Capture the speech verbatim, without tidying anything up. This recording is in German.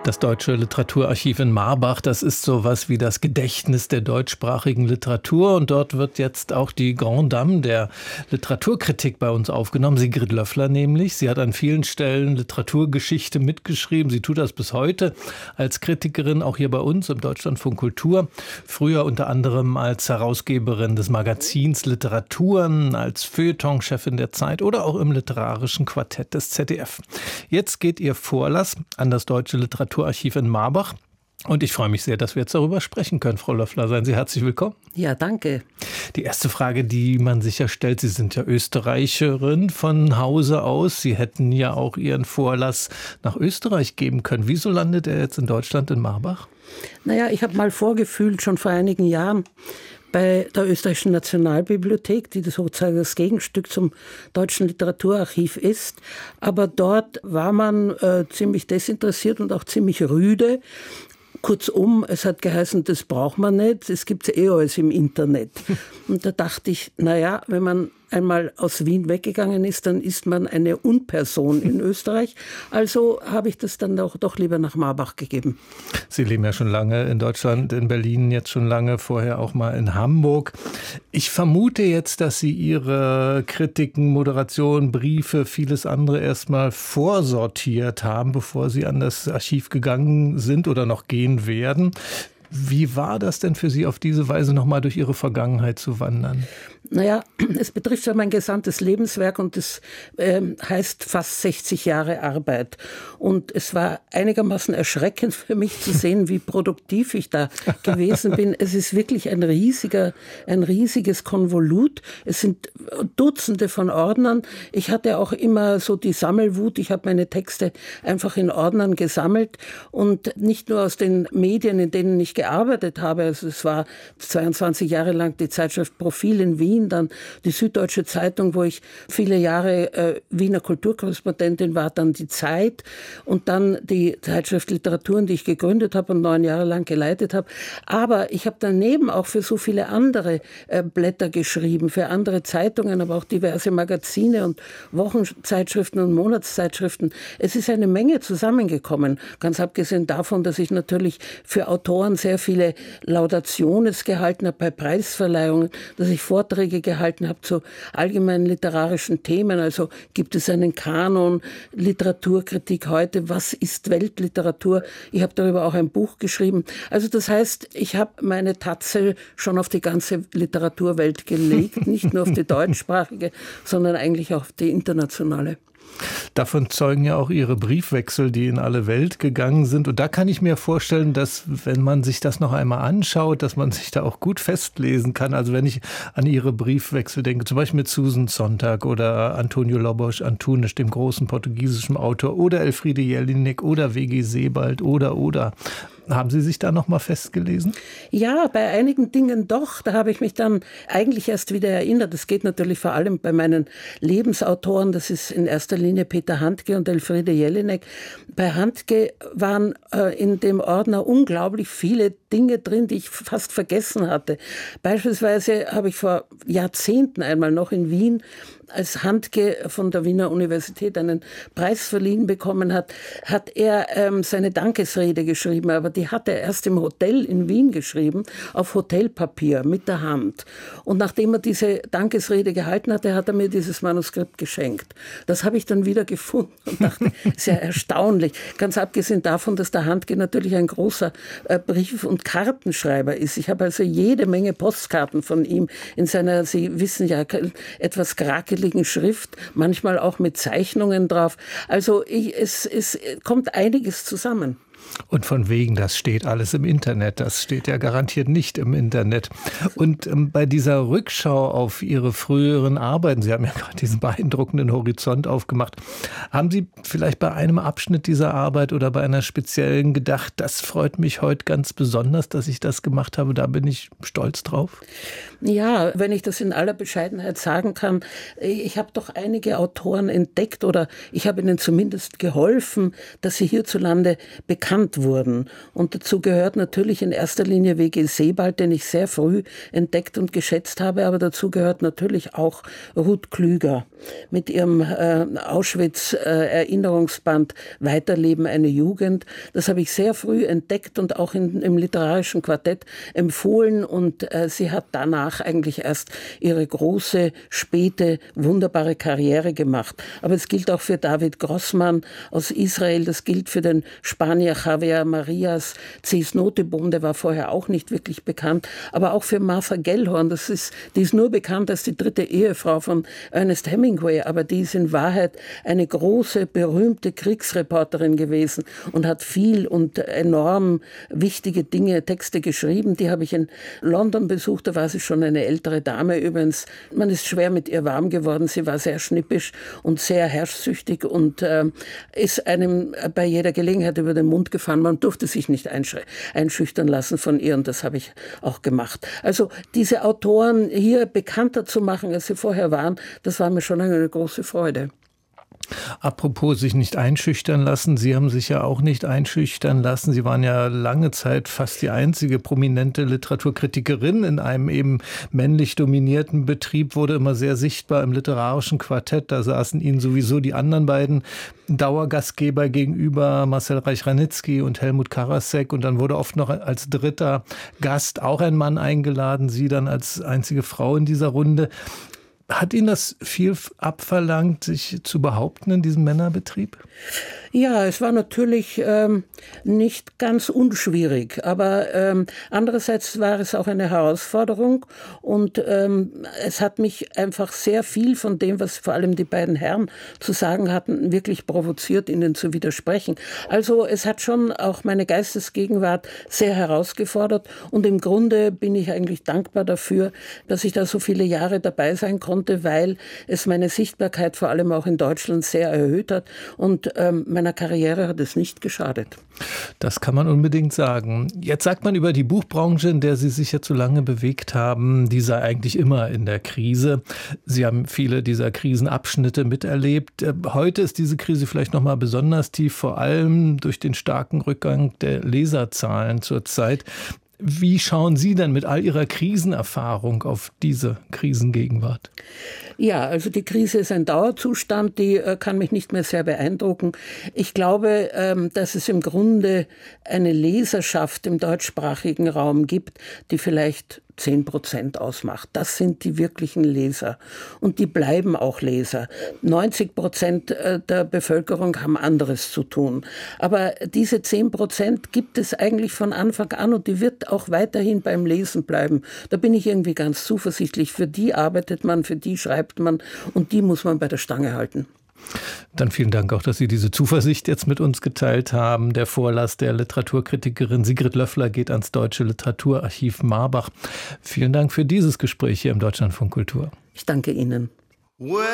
Das Deutsche Literaturarchiv in Marbach, das ist sowas wie das Gedächtnis der deutschsprachigen Literatur. Und dort wird jetzt auch die Grande Dame der Literaturkritik bei uns aufgenommen, Sigrid Löffler nämlich. Sie hat an vielen Stellen Literaturgeschichte mitgeschrieben. Sie tut das bis heute als Kritikerin, auch hier bei uns im Deutschlandfunk Kultur. Früher unter anderem als Herausgeberin des Magazins Literaturen, als Feuilleton-Chefin der Zeit oder auch im literarischen Quartett des Z D F. Jetzt geht ihr Vorlass an das Deutsche Literaturarchiv in Marbach. Und ich freue mich sehr, dass wir jetzt darüber sprechen können. Frau Löffler, seien Sie herzlich willkommen. Ja, danke. Die erste Frage, die man sicher stellt, Sie sind ja Österreicherin von Hause aus. Sie hätten ja auch Ihren Vorlass nach Österreich geben können. Wieso landet er jetzt in Deutschland, in Marbach? Naja, ich habe mal vorgefühlt, schon vor einigen Jahren, bei der Österreichischen Nationalbibliothek, die sozusagen das Gegenstück zum Deutschen Literaturarchiv ist. Aber dort war man äh, ziemlich desinteressiert und auch ziemlich rüde. Kurzum, es hat geheißen, das braucht man nicht, es gibt eh alles im Internet. Und da dachte ich, naja, wenn man einmal aus Wien weggegangen ist, dann ist man eine Unperson in Österreich. Also habe ich das dann auch doch lieber nach Marbach gegeben. Sie leben ja schon lange in Deutschland, in Berlin, jetzt schon lange, vorher auch mal in Hamburg. Ich vermute jetzt, dass Sie Ihre Kritiken, Moderation, Briefe, vieles andere erstmal vorsortiert haben, bevor Sie an das Archiv gegangen sind oder noch gehen werden. Wie war das denn für Sie, auf diese Weise nochmal durch Ihre Vergangenheit zu wandern? Naja, es betrifft ja mein gesamtes Lebenswerk und es äh, heißt fast sechzig Jahre Arbeit. Und es war einigermaßen erschreckend für mich zu sehen, wie produktiv ich da gewesen bin. Es ist wirklich ein riesiger, ein riesiges Konvolut. Es sind Dutzende von Ordnern. Ich hatte auch immer so die Sammelwut. Ich habe meine Texte einfach in Ordnern gesammelt und nicht nur aus den Medien, in denen ich gearbeitet habe. Also es war zweiundzwanzig Jahre lang die Zeitschrift Profil in Wien, dann die Süddeutsche Zeitung, wo ich viele Jahre äh, Wiener Kulturkorrespondentin war, dann die Zeit und dann die Zeitschrift Literaturen, die ich gegründet habe und neun Jahre lang geleitet habe. Aber ich habe daneben auch für so viele andere äh, Blätter geschrieben, für andere Zeitungen, aber auch diverse Magazine und Wochenzeitschriften und Monatszeitschriften. Es ist eine Menge zusammengekommen, ganz abgesehen davon, dass ich natürlich für Autoren sehr viele Laudationes gehalten habe bei Preisverleihungen, dass ich Vorträge gehalten habe zu allgemeinen literarischen Themen. Also gibt es einen Kanon, Literaturkritik heute, was ist Weltliteratur? Ich habe darüber auch ein Buch geschrieben. Also das heißt, ich habe meine Tatze schon auf die ganze Literaturwelt gelegt, nicht nur auf die deutschsprachige, sondern eigentlich auch auf die internationale. Davon zeugen ja auch Ihre Briefwechsel, die in alle Welt gegangen sind. Und da kann ich mir vorstellen, dass, wenn man sich das noch einmal anschaut, dass man sich da auch gut festlesen kann. Also wenn ich an Ihre Briefwechsel denke, zum Beispiel mit Susan Sontag oder Antonio Lobos Antunes, dem großen portugiesischen Autor, oder Elfriede Jelinek oder W G Sebald oder, oder. Haben Sie sich da noch mal festgelesen? Ja, bei einigen Dingen doch. Da habe ich mich dann eigentlich erst wieder erinnert. Das geht natürlich vor allem bei meinen Lebensautoren. Das ist in erster Linie Peter Handke und Elfriede Jelinek. Bei Handke waren äh, in dem Ordner unglaublich viele Dinge drin, die ich fast vergessen hatte. Beispielsweise habe ich vor Jahrzehnten einmal noch in Wien, als Handke von der Wiener Universität einen Preis verliehen bekommen hat, hat er ähm, seine Dankesrede geschrieben, aber die hat er erst im Hotel in Wien geschrieben, auf Hotelpapier mit der Hand. Und nachdem er diese Dankesrede gehalten hatte, hat er mir dieses Manuskript geschenkt. Das habe ich dann wieder gefunden und dachte, sehr erstaunlich. Ganz abgesehen davon, dass der Handke natürlich ein großer äh, Brief- und Kartenschreiber ist. Ich habe also jede Menge Postkarten von ihm in seiner, Sie wissen ja, etwas krakeligen Schrift, manchmal auch mit Zeichnungen drauf. Also ich, es, es kommt einiges zusammen. Und von wegen, das steht alles im Internet. Das steht ja garantiert nicht im Internet. Und ähm, bei dieser Rückschau auf Ihre früheren Arbeiten, Sie haben ja gerade diesen beeindruckenden Horizont aufgemacht, haben Sie vielleicht bei einem Abschnitt dieser Arbeit oder bei einer speziellen gedacht, das freut mich heute ganz besonders, dass ich das gemacht habe, da bin ich stolz drauf? Ja, wenn ich das in aller Bescheidenheit sagen kann, ich habe doch einige Autoren entdeckt oder ich habe ihnen zumindest geholfen, dass sie hierzulande bekannt bekannt wurden. Und dazu gehört natürlich in erster Linie W G Sebald, den ich sehr früh entdeckt und geschätzt habe, aber dazu gehört natürlich auch Ruth Klüger mit ihrem äh, Auschwitz-Erinnerungsband äh, Weiterleben eine Jugend. Das habe ich sehr früh entdeckt und auch in, im literarischen Quartett empfohlen, und äh, sie hat danach eigentlich erst ihre große, späte, wunderbare Karriere gemacht. Aber es gilt auch für David Grossmann aus Israel, das gilt für den Spanier Javier Marias, Cies Noteboom, der war vorher auch nicht wirklich bekannt, aber auch für Martha Gellhorn, das ist, die ist nur bekannt als die dritte Ehefrau von Ernest Hemingway, aber die ist in Wahrheit eine große, berühmte Kriegsreporterin gewesen und hat viel und enorm wichtige Dinge, Texte geschrieben. Die habe ich in London besucht, da war sie schon eine ältere Dame übrigens. Man ist schwer mit ihr warm geworden, sie war sehr schnippisch und sehr herrschsüchtig und äh, ist einem bei jeder Gelegenheit über den Mund gefahren. Man durfte sich nicht einschüchtern lassen von ihr, und das habe ich auch gemacht. Also diese Autoren hier bekannter zu machen, als sie vorher waren, das war mir schon eine große Freude. Apropos sich nicht einschüchtern lassen, Sie haben sich ja auch nicht einschüchtern lassen. Sie waren ja lange Zeit fast die einzige prominente Literaturkritikerin in einem eben männlich dominierten Betrieb, wurde immer sehr sichtbar im literarischen Quartett. Da saßen Ihnen sowieso die anderen beiden Dauergastgeber gegenüber, Marcel Reich-Ranitzky und Helmut Karasek. Und dann wurde oft noch als dritter Gast auch ein Mann eingeladen, Sie dann als einzige Frau in dieser Runde. Hat Ihnen das viel abverlangt, sich zu behaupten in diesem Männerbetrieb? Ja, es war natürlich ähm, nicht ganz unschwierig, aber ähm, andererseits war es auch eine Herausforderung, und ähm, es hat mich einfach sehr viel von dem, was vor allem die beiden Herren zu sagen hatten, wirklich provoziert, ihnen zu widersprechen. Also es hat schon auch meine Geistesgegenwart sehr herausgefordert, und im Grunde bin ich eigentlich dankbar dafür, dass ich da so viele Jahre dabei sein konnte, weil es meine Sichtbarkeit vor allem auch in Deutschland sehr erhöht hat, und ähm, meiner Karriere hat es nicht geschadet. Das kann man unbedingt sagen. Jetzt sagt man über die Buchbranche, in der Sie sich jetzt so lange bewegt haben, die sei eigentlich immer in der Krise. Sie haben viele dieser Krisenabschnitte miterlebt. Heute ist diese Krise vielleicht noch mal besonders tief, vor allem durch den starken Rückgang der Leserzahlen zurzeit. Wie schauen Sie denn mit all Ihrer Krisenerfahrung auf diese Krisengegenwart? Ja, also die Krise ist ein Dauerzustand, die äh, kann mich nicht mehr sehr beeindrucken. Ich glaube, ähm, dass es im Grunde eine Leserschaft im deutschsprachigen Raum gibt, die vielleicht zehn Prozent ausmacht. Das sind die wirklichen Leser. Und die bleiben auch Leser. neunzig Prozent der Bevölkerung haben anderes zu tun. Aber diese zehn Prozent gibt es eigentlich von Anfang an, und die wird auch weiterhin beim Lesen bleiben. Da bin ich irgendwie ganz zuversichtlich. Für die arbeitet man, für die schreibt man, und die muss man bei der Stange halten. Dann vielen Dank auch, dass Sie diese Zuversicht jetzt mit uns geteilt haben. Der Vorlass der Literaturkritikerin Sigrid Löffler geht ans Deutsche Literaturarchiv Marbach. Vielen Dank für dieses Gespräch hier im Deutschlandfunk Kultur. Ich danke Ihnen.